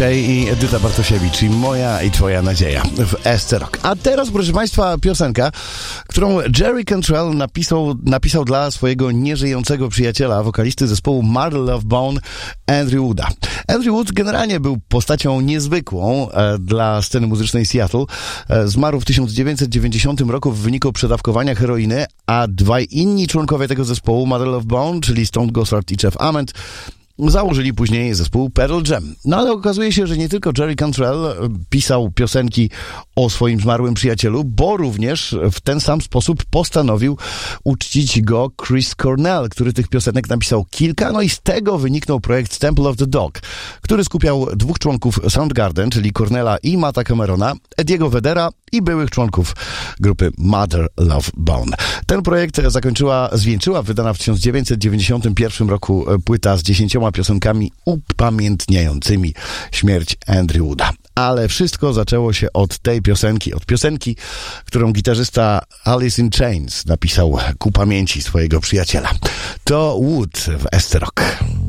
Kay i Edyta Bartosiewicz i moja i twoja nadzieja w SC Rock. A teraz, proszę państwa, piosenka, którą Jerry Cantrell napisał dla swojego nieżyjącego przyjaciela, wokalisty zespołu Mother Love Bone, Andrew Wooda. Andrew Wood generalnie był postacią niezwykłą dla sceny muzycznej Seattle. Zmarł w 1990 roku w wyniku przedawkowania heroiny, a dwaj inni członkowie tego zespołu, Mother Love Bone, czyli Stone Gossard i Jeff Ament, założyli później zespół Pearl Jam. No ale okazuje się, że nie tylko Jerry Cantrell pisał piosenki o swoim zmarłym przyjacielu, bo również w ten sam sposób postanowił uczcić go Chris Cornell, który tych piosenek napisał kilka, no i z tego wyniknął projekt Temple of the Dog, który skupiał dwóch członków Soundgarden, czyli Cornella i Matta Camerona, Ediego Vedera i byłych członków grupy Mother Love Bone. Ten projekt zwieńczyła wydana w 1991 roku płyta z 10 piosenkami upamiętniającymi śmierć Andrew Wooda. Ale wszystko zaczęło się od tej piosenki, którą gitarzysta Alice in Chains napisał ku pamięci swojego przyjaciela. To Wood w SC Rock.